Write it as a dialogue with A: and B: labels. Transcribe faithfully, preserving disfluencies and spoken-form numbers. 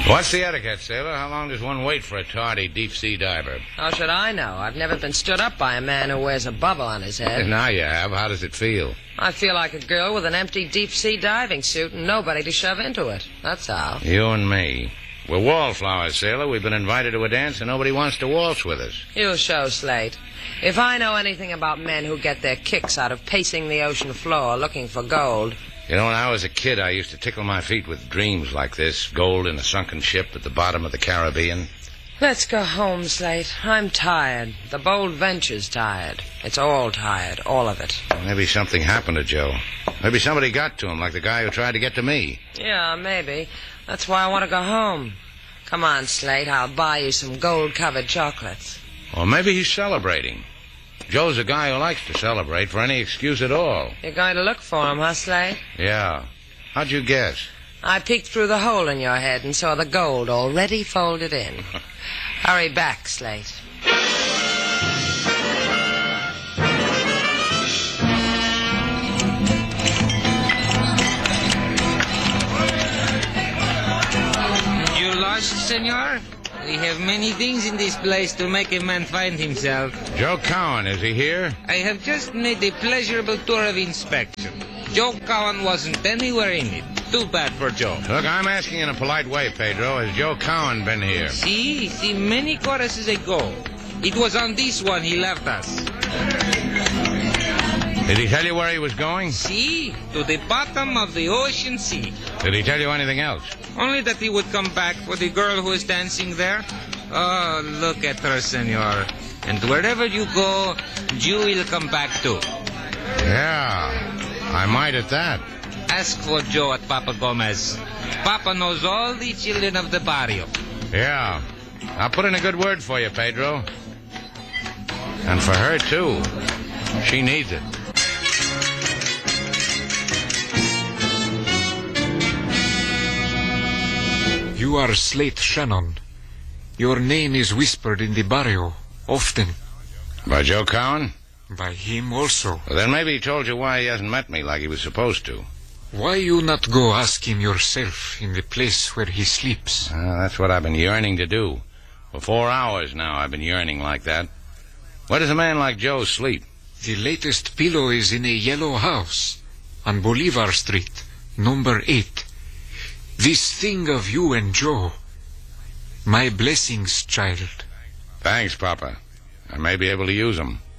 A: What's the etiquette, sailor? How long does one wait for a tardy deep-sea diver?
B: How should I know? I've never been stood up by a man who wears a bubble on his head.
A: Now you have. How does it feel?
B: I feel like a girl with an empty deep-sea diving suit and nobody to shove into it. That's how.
A: You and me. We're wallflowers, sailor. We've been invited to a dance and nobody wants to waltz with us.
B: You show, Slate. If I know anything about men who get their kicks out of pacing the ocean floor looking for gold...
A: You know, when I was a kid, I used to tickle my feet with dreams like this. Gold in a sunken ship at the bottom of the Caribbean.
B: Let's go home, Slate. I'm tired. The Bold Venture's tired. It's all tired, all of it.
A: Maybe something happened to Joe. Maybe somebody got to him, like the guy who tried to get to me.
B: Yeah, maybe. That's why I want to go home. Come on, Slate. I'll buy you some gold-covered chocolates.
A: Or maybe he's celebrating. Joe's a guy who likes to celebrate for any excuse at all.
B: You're going to look for him, huh, Slate?
A: Yeah. How'd you guess?
B: I peeked through the hole in your head and saw the gold already folded in. Hurry back, Slate.
C: You lost, senor? We have many things in this place to make a man find himself.
A: Joe Cowan, is he here?
C: I have just made a pleasurable tour of inspection. Joe Cowan wasn't anywhere in it. Too bad for Joe.
A: Look, I'm asking in a polite way, Pedro. Has Joe Cowan been here?
C: See, see, many choruses ago. It was on this one he left us.
A: Did he tell you where he was going?
C: See, to the bottom of the ocean sea.
A: Did he tell you anything else?
C: Only that he would come back for the girl who is dancing there. Oh, look at her, senor. And wherever you go, you will come back too.
A: Yeah, I might at that.
C: Ask for Joe at Papa Gomez. Papa knows all the children of the barrio.
A: Yeah, I'll put in a good word for you, Pedro. And for her, too. She needs it.
D: You are Slate Shannon. Your name is whispered in the barrio, often.
A: By Joe Cowan?
D: By him also.
A: Well, then maybe he told you why he hasn't met me like he was supposed to.
D: Why you not go ask him yourself in the place where he sleeps?
A: Uh, that's what I've been yearning to do. For four hours now I've been yearning like that. Where does a man like Joe sleep?
D: The latest pillow is in a yellow house on Bolivar Street, number eight. This thing of you and Joe, my blessings, child.
A: Thanks, Papa. I may be able to use them.